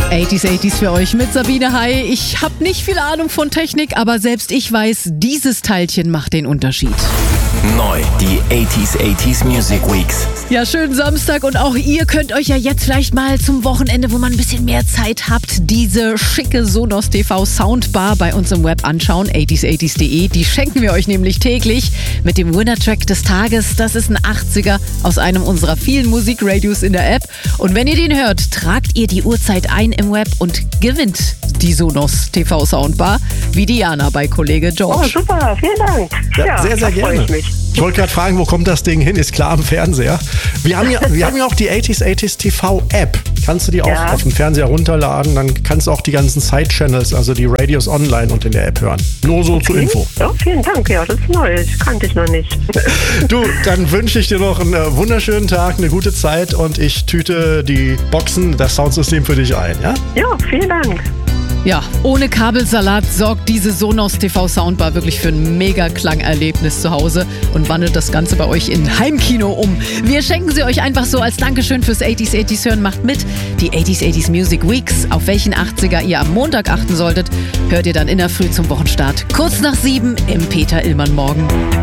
80s für euch mit Sabine. Hi, ich habe nicht viel Ahnung von Technik, aber selbst ich weiß, dieses Teilchen macht den Unterschied. Neu, die 80s Music Weeks. Ja, schönen Samstag und auch ihr könnt euch ja jetzt vielleicht mal zum Wochenende, wo man ein bisschen mehr Zeit habt, diese schicke Sonos TV Soundbar bei uns im Web anschauen, 80s.de. Die schenken wir euch nämlich täglich mit dem Winner-Track des Tages. Das ist ein 80er aus einem unserer vielen Musikradios in der App. Und wenn ihr den hört, tragt ihr die Uhrzeit ein im Web und gewinnt die Sonos TV Soundbar, wie Diana bei Kollege George. Oh, super, vielen Dank. Ja, sehr, sehr gerne. Ich wollte gerade fragen, wo kommt das Ding hin? Ist klar am Fernseher. Wir haben ja auch die 80s TV App. Kannst du die auch auf dem Fernseher runterladen? Dann kannst du auch die ganzen Side-Channels, also die Radios online und in der App hören. Nur so zur Info. Ja, vielen Dank. Ja, das ist neu. Das kannte ich noch nicht. Du, dann wünsche ich dir noch einen wunderschönen Tag, eine gute Zeit und ich tüte die Boxen, das Soundsystem für dich ein. Ja? Ja, vielen Dank. Ja, ohne Kabelsalat sorgt diese Sonos TV Soundbar wirklich für ein mega Klangerlebnis zu Hause und wandelt das Ganze bei euch in Heimkino um. Wir schenken sie euch einfach so als Dankeschön fürs 80s hören. Macht mit. Die 80s Music Weeks, auf welchen 80er ihr am Montag achten solltet, hört ihr dann in der Früh zum Wochenstart. Kurz nach 7 im Peter Illmann Morgen.